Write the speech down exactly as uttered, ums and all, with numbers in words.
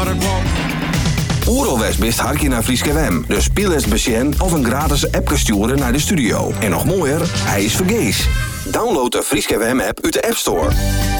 maar dat kwam. Oeralwest best harkje naar Frieske Wem. Dus spelers besjen of een gratis app sturen naar de studio. En nog mooier, hij is vergees. Download de Frieske Wem app uit de App Store.